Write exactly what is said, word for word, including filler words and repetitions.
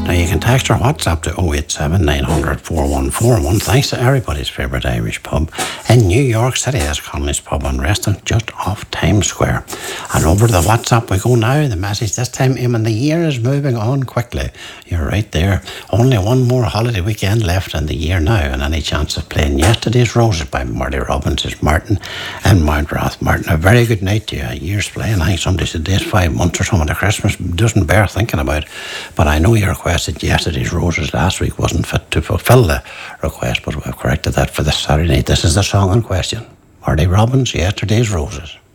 Now you can text or WhatsApp to oh eight seven, nine hundred, four one four one. Thanks to everybody's favourite Irish pub in New York City. That's Connolly's Pub and Restaurant, just off Times Square. And over to the WhatsApp we go now. The message this time, Eamon, the year is moving on quickly. You're right there. Only one more holiday weekend left in the year now, and any chance of playing Yesterday's Roses by Marty Robbins is Martin and Mount Rath. Martin, a very good night to you. A year's playing. I think somebody said this five months or something to Christmas doesn't bear thinking about. But I know your request that Yesterday's Roses last week wasn't fit to fulfil the request, but we've corrected that for this Saturday night. This is the song in question. Marty Robbins, Yesterday's Roses.